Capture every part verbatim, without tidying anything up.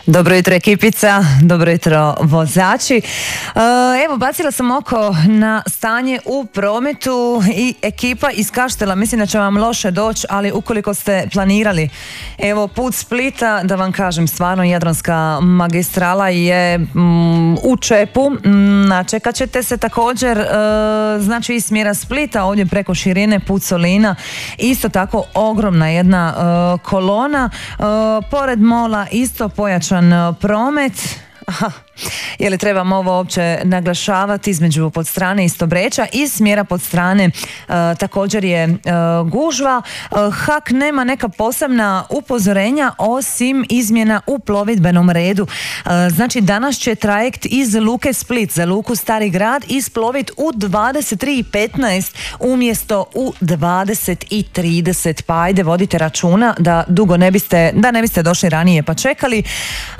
Dobro jutro ekipica, dobro jutro vozači. Evo, bacila sam oko na stanje u prometu i ekipa iz Kaštela, mislim da će vam loše doći, ali ukoliko ste planirali evo put Splita, da vam kažem, stvarno Jadranska magistrala je mm, u čepu, mm, načekat ćete se također, e, znači iz smjera Splita ovdje preko širine put Solina, isto tako ogromna jedna e, kolona, e, pored mola isto pojačan promet. Aha. Je li trebam ovo uopće naglašavati, između Podstrane i Stobreča, iz smjera Podstrane e, također je e, gužva. e, Hak nema neka posebna upozorenja osim izmjena u plovidbenom redu. E, znači danas će trajekt iz luke Split za luku Stari Grad isplovit u dvadeset tri i petnaest umjesto u dvadeset i trideset, pa ajde vodite računa da dugo ne biste, da ne biste došli ranije pa čekali. E,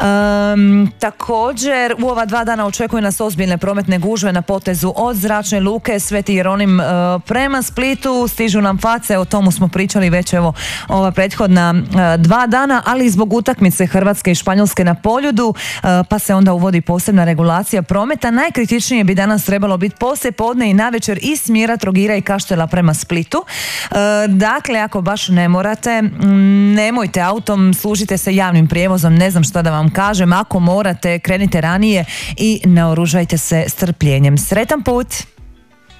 također u ova dva dana očekuju nas ozbiljne prometne gužve na potezu od zračne luke Sveti Jeronim e, prema Splitu. Stižu nam face, o tomu smo pričali već evo ova prethodna e, dva dana, ali zbog utakmice Hrvatske i Španjolske na Poljudu, e, pa se onda uvodi posebna regulacija prometa. Najkritičnije bi danas trebalo biti poslije podne i navečer iz smjera Trogira i Kaštela prema Splitu. E, dakle, ako baš ne morate, nemojte autom, služite se javnim prijevozom, ne znam što da vam kažem. Ako morate, krenite ranije i naoružajte se strpljenjem. Sretan put!